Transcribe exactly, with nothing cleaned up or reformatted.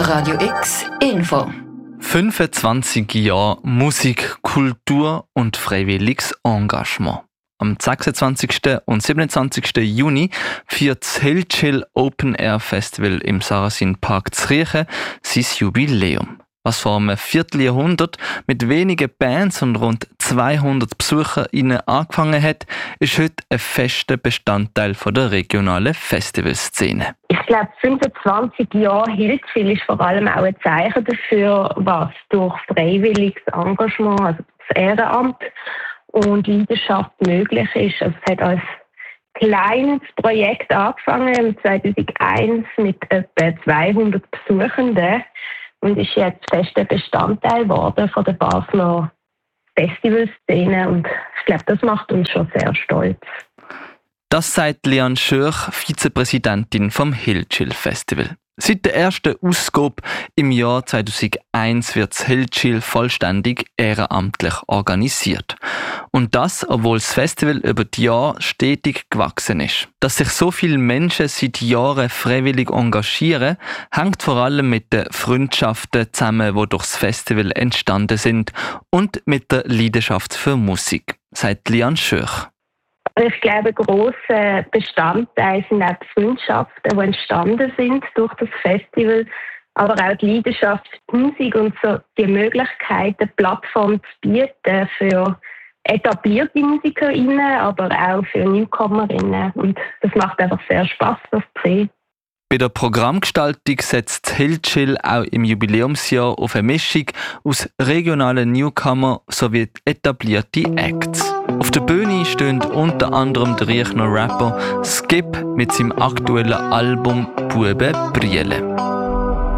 Radio X Info. fünfundzwanzig Jahre Musik, Kultur und freiwilliges Engagement. Am sechsundzwanzigsten und siebenundzwanzigsten Juni feiert das Hellchill Open Air Festival im Sarrazin Park Zriechen sein Jubiläum. Was vor einem Vierteljahrhundert mit wenigen Bands und rund zweihundert BesucherInnen angefangen hat, ist heute ein fester Bestandteil der regionalen Festivalszene. Ich glaube, fünfundzwanzig Jahre Hellchill ist vor allem auch ein Zeichen dafür, was durch freiwilliges Engagement, also das Ehrenamt und Leidenschaft möglich ist. Also es hat als kleines Projekt angefangen, zweitausendeins mit etwa zweihundert Besuchenden und ist jetzt fester Bestandteil geworden von der Basler Festivalszene und ich glaube, das macht uns schon sehr stolz. Das sagt Liane Schürch, Vizepräsidentin vom Hellchill Festival. Seit der ersten Ausgabe im Jahr zweitausendeins wird das Hellchill vollständig ehrenamtlich organisiert. Und das, obwohl das Festival über die Jahre stetig gewachsen ist. Dass sich so viele Menschen seit Jahren freiwillig engagieren, hängt vor allem mit den Freundschaften zusammen, die durch das Festival entstanden sind und mit der Leidenschaft für Musik, sagt Liane Schürch. Ich glaube, ein grosser Bestandteil sind auch die Freundschaften, die entstanden sind durch das Festival, aber auch die Leidenschaft für die Musik und so die Möglichkeit, eine Plattform zu bieten für etablierte MusikerInnen, aber auch für NewcomerInnen. Und das macht einfach sehr Spass, das zu sehen. Bei der Programmgestaltung setzt Hellchill auch im Jubiläumsjahr auf eine Mischung aus regionalen Newcomer sowie etablierte Acts. Auf der Bühne stehen unter anderem der Riechner Rapper Skip mit seinem aktuellen Album «Buben Briele».